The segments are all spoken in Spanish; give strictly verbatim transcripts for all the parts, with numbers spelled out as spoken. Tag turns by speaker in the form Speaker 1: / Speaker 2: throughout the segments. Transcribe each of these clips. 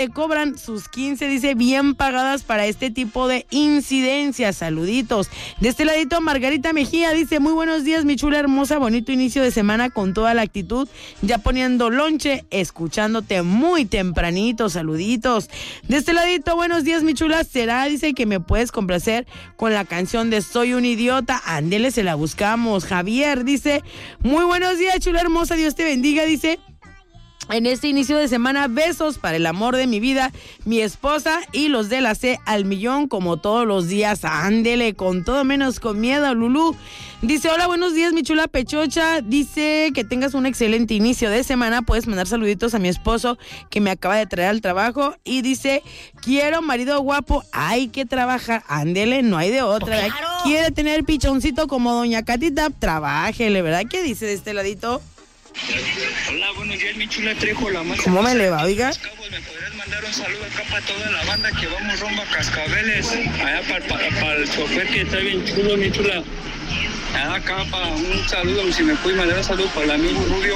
Speaker 1: te cobran sus quince, dice, bien pagadas para este tipo de incidencias. Saluditos. De este ladito, Margarita Mejía dice, muy buenos días, mi chula hermosa, bonito inicio de semana con toda la actitud, ya poniendo lonche, escuchándote muy tempranito. Saluditos. De este ladito, buenos días, mi chula, será, dice, que me puedes complacer con la canción de Soy un idiota. Ándele, se la buscamos. Javier dice, muy buenos días, chula hermosa, Dios te bendiga, dice, en este inicio de semana, besos para el amor de mi vida, mi esposa y los de la C al millón como todos los días. Ándele, con todo menos con miedo, Lulú. Dice, hola, buenos días, mi chula pechocha. Dice que tengas un excelente inicio de semana. Puedes mandar saluditos a mi esposo que me acaba de traer al trabajo. Y dice, quiero marido guapo, hay que trabajar. Ándele, no hay de otra.
Speaker 2: Oh, claro.
Speaker 1: Quiere tener pichoncito como doña Catita, trabájele, ¿verdad? ¿Qué dice de este ladito?
Speaker 3: Hola, buenos días, mi chula Trejo, la más.
Speaker 1: ¿Cómo me le va, oiga?
Speaker 3: ¿Me podrías mandar un saludo acá para toda la banda que vamos rumbo a Cascabeles? Allá para, para, para el chofer que está bien chulo, mi chula. Allá acá para un saludo, si me puede mandar un saludo para el amigo Rubio.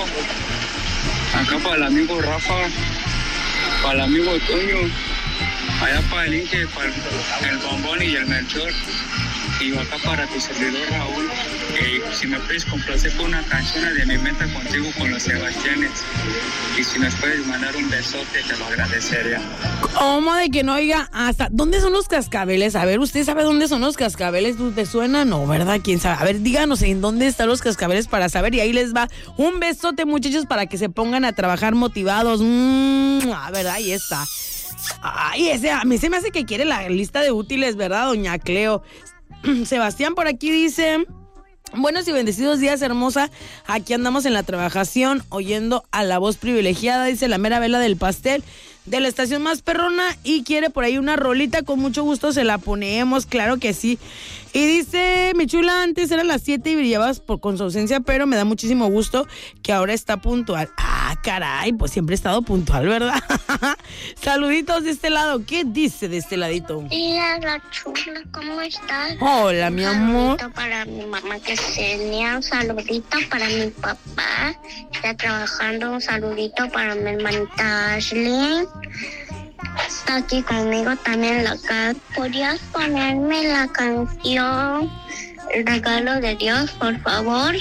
Speaker 3: Acá para el amigo Rafa. Para el amigo Toño. Allá para el Inge, para el, el Bombón y el Melchor. Y acá para tu servidor Raúl, eh, si me puedes complacer con una canción de Mi Meta Contigo con los Sebastianes, y si nos puedes mandar un besote te lo agradecería.
Speaker 1: ¿Cómo de que no, oiga? Hasta ¿dónde son los cascabeles? A ver, ¿usted sabe dónde son los cascabeles? ¿Te suena? No, ¿verdad? ¿Quién sabe? A ver, díganos en dónde están los cascabeles para saber, y ahí les va un besote, muchachos, para que se pongan a trabajar motivados. Mm, a ver, ahí está. Ay, ese, a mí se me hace que quiere la lista de útiles, ¿verdad, doña Cleo? Sebastián por aquí dice, buenos y bendecidos días, hermosa, aquí andamos en la trabajación oyendo a la voz privilegiada, dice la mera vela del pastel de la estación más perrona, y quiere por ahí una rolita, con mucho gusto se la ponemos, claro que sí. Y dice, mi chula, antes eran las siete y brillabas por, con su ausencia, pero me da muchísimo gusto que ahora está puntual. Ah, caray, pues siempre he estado puntual, ¿verdad? Saluditos de este lado. ¿Qué dice de este ladito?
Speaker 4: Hola, la chula, ¿cómo estás?
Speaker 1: Hola, mi amor.
Speaker 4: Un saludito para mi mamá Ksenia, un saludito para mi papá, está trabajando, un saludito para mi hermanita Ashley. Está aquí conmigo también la Kat. ¿Podrías ponerme la canción El regalo de Dios, por favor?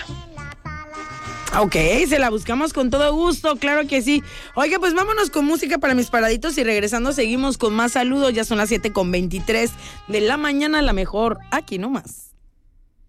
Speaker 1: Ok, se la buscamos con todo gusto, claro que sí. Oiga, pues vámonos con música para mis paraditos y regresando seguimos con más saludos. Ya son las siete con veintitrés de la mañana, la mejor aquí nomás.